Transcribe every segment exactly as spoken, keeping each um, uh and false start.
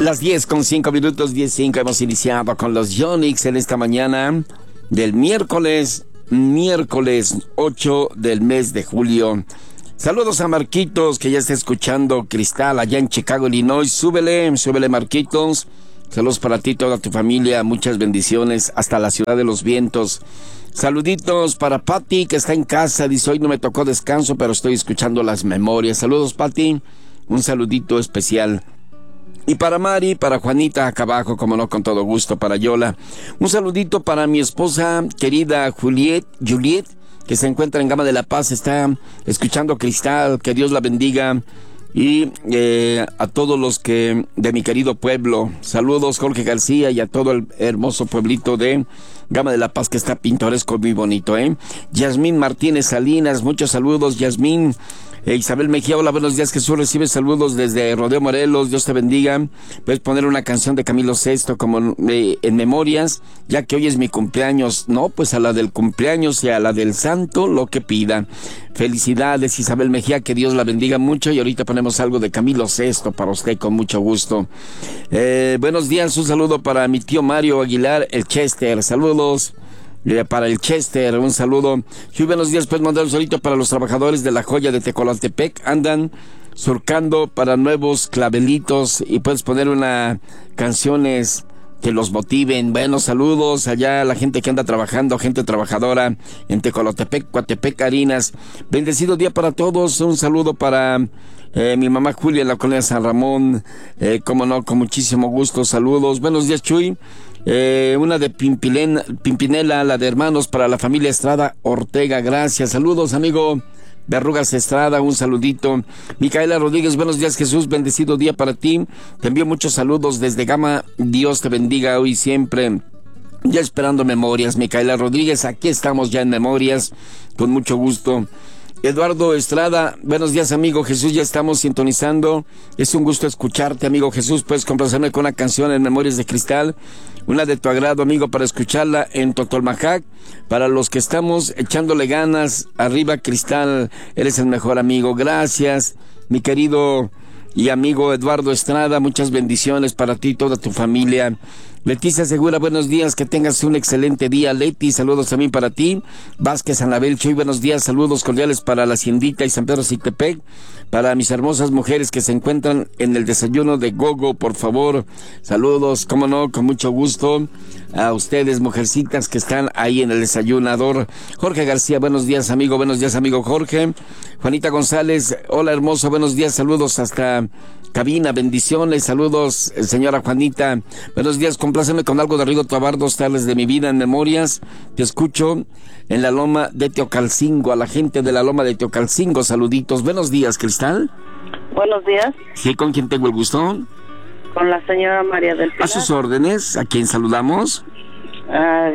Las diez con cinco minutos, diez cinco, hemos iniciado con los Yonix en esta mañana del miércoles, miércoles ocho del mes de julio. Saludos a Marquitos, que ya está escuchando Cristal allá en Chicago, Illinois. Súbele, súbele Marquitos. Saludos para ti y toda tu familia, muchas bendiciones hasta la ciudad de los vientos. Saluditos para Pati, que está en casa, dice: hoy no me tocó descanso, pero estoy escuchando las memorias. Saludos, Pati, un saludito especial. Y para Mari, para Juanita acá abajo, como no, con todo gusto, para Yola. Un saludito para mi esposa querida Juliet, Juliet, que se encuentra en Gama de la Paz, está escuchando Cristal, que Dios la bendiga. Y eh, a todos los que de mi querido pueblo, saludos Jorge García y a todo el hermoso pueblito de Gama de la Paz, que está pintoresco, muy bonito, ¿eh? Yasmín Martínez Salinas, muchos saludos, Yasmín. Eh, Isabel Mejía, hola, buenos días, Jesús, recibe saludos desde Rodeo Morelos, Dios te bendiga. Puedes poner una canción de Camilo Sesto como eh, en memorias, ya que hoy es mi cumpleaños. No, pues a la del cumpleaños y a la del santo, lo que pida. Felicidades, Isabel Mejía, que Dios la bendiga mucho, y ahorita ponemos algo de Camilo Sesto para usted con mucho gusto. Eh, buenos días, un saludo para mi tío Mario Aguilar, el Chester, saludos. Para el Chester, un saludo. Y buenos días, pues mandar un saludito para los trabajadores de la joya de Tecolantepec. Andan surcando para nuevos clavelitos y puedes poner una canciones que los motiven. Buenos saludos allá a la gente que anda trabajando, gente trabajadora en Tecolantepec, Coatepec, Harinas. Bendecido día para todos. Un saludo para eh, mi mamá Julia en la colonia San Ramón. Eh, como no, con muchísimo gusto. Saludos. Buenos días, Chuy. Eh, una de Pimpilena, Pimpinela, la de hermanos para la familia Estrada Ortega, gracias. Saludos, amigo Berrugas Estrada, un saludito. Micaela Rodríguez, buenos días, Jesús, bendecido día para ti. Te envío muchos saludos desde Gama, Dios te bendiga hoy y siempre. Ya esperando memorias, Micaela Rodríguez, aquí estamos ya en memorias, con mucho gusto. Eduardo Estrada, buenos días, amigo Jesús, ya estamos sintonizando. Es un gusto escucharte, amigo Jesús. Puedes complacerme con una canción en Memorias de Cristal, una de tu agrado, amigo, para escucharla en Totolmajac. Para los que estamos echándole ganas, arriba Cristal, eres el mejor amigo. Gracias, mi querido y amigo Eduardo Estrada, muchas bendiciones para ti y toda tu familia. Leticia Segura, buenos días, que tengas un excelente día. Leti, saludos también para ti. Vázquez Anabel Chuy, buenos días, saludos cordiales para la Haciendita y San Pedro Cictepec. Para mis hermosas mujeres que se encuentran en el desayuno de Gogo, por favor, saludos, cómo no, con mucho gusto. A ustedes, mujercitas que están ahí en el desayunador. Jorge García, buenos días, amigo, buenos días, amigo Jorge. Juanita González, hola, hermoso, buenos días, saludos hasta cabina, bendiciones, saludos, señora Juanita. Buenos días, compláceme con algo de Rigo Tobar, dos tardes de mi vida en memorias. Te escucho en la loma de Teocalcingo, a la gente de la loma de Teocalcingo, saluditos. Buenos días, Cristal. Buenos días. Sí, ¿con quién tengo el gusto? Con la señora María del Pilar. A sus órdenes, ¿a quién saludamos? A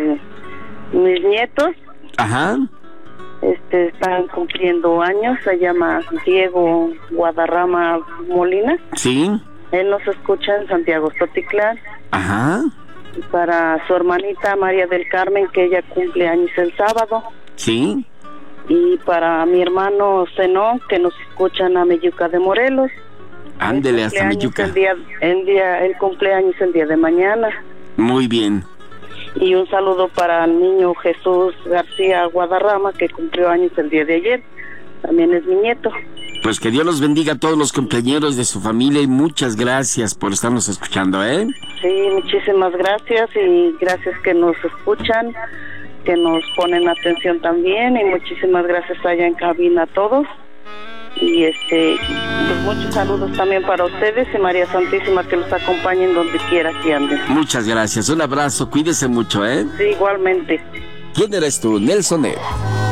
mis nietos. Ajá. Este, están cumpliendo años, se llama Diego Guadarrama Molina. Sí. Él nos escucha en Santiago Totitlán. Ajá. Y para su hermanita María del Carmen, que ella cumple años el sábado. Sí. Y para mi hermano Zenón, que nos escuchan a Meyuca de Morelos. Ándele hasta Meyuca. El día, el día, el cumpleaños el día de mañana. Muy bien. Y un saludo para el niño Jesús García Guadarrama, que cumplió años el día de ayer. También es mi nieto. Pues que Dios los bendiga a todos los compañeros de su familia y muchas gracias por estarnos escuchando, ¿eh? Sí, muchísimas gracias y gracias que nos escuchan, que nos ponen atención también, y muchísimas gracias allá en cabina a todos. Y este, pues muchos saludos también para ustedes y María Santísima, que los acompañen donde quiera que anden. Muchas gracias, un abrazo, cuídese mucho, ¿eh? Sí, igualmente. ¿Quién eres tú, Nelson E?